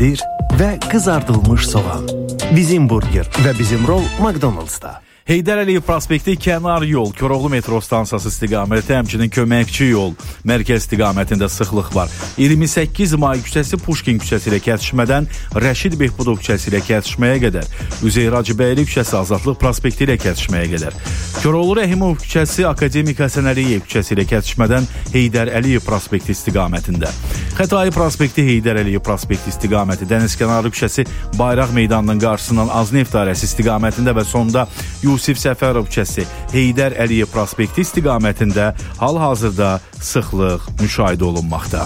pendir və qızardılmış soğan. Bizim burger və bizim rol McDonald's-da. Heydər Əliyev prospekti kənar yol, Koroğlu metro stansiyası istiqaməti, həmçinin köməkçi yol, mərkəz istiqamətində sıxlıq var. 28 may küçəsi Puşkin küçəsi ilə kəsişmədən Rəşid Behbudov küçəsi ilə kəsişməyə qədər, Üzeyir Hacıbəyli küçəsi Azadlıq prospekti ilə kəsişməyə qədər, Koroğlu Rəhimov küçəsi Akademik Həsən Əliyev küçəsi ilə kəsişmədən Heydər Əliyev prospekti istiqamətində, Xətai prospekti Heydər Əliyev prospekti istiqaməti, Dənizkənarı küçəsi Bayraq meydanının qarşısından Azneft dairəsi istiqamətində və sonda Yusif Səfərov küçəsi Heydər Əliyev prospekti istiqamətində hal-hazırda sıxlıq müşahidə olunmaqda.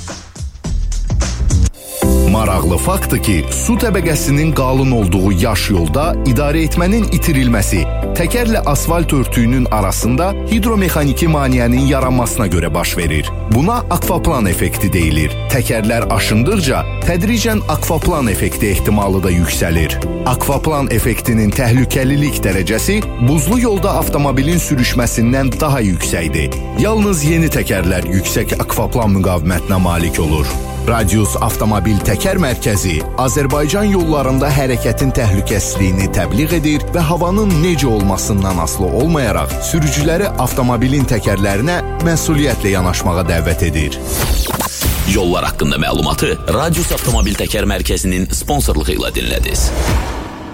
Maraqlı faktdır ki, su təbəqəsinin qalın olduğu yaş yolda idarəetmənin itirilməsi təkərlə asfalt örtüyünün arasında hidromexaniki maneənin yaranmasına görə baş verir. Buna akvaplan effekti deyilir. Təkərlər aşındıqca tədricən akvaplan effekti ehtimalı da yüksəlir. Akvaplan effektinin təhlükəlilik dərəcəsi buzlu yolda avtomobilin sürüşməsindən daha yüksəkdir. Yalnız yeni təkərlər yüksək akvaplan müqavimətinə malik olur. Radius Avtomobil Təkər Mərkəzi Azərbaycan yollarında hərəkətin təhlükəsizliyini təbliğ edir və havanın necə olmasından asılı olmayaraq sürücüləri avtomobilin təkərlərinə məsuliyyətlə yanaşmağa dəvət edir. Yollar haqqında məlumatı Radius Avtomobil Təkər Mərkəzinin sponsorluğu ilə dinlədiniz.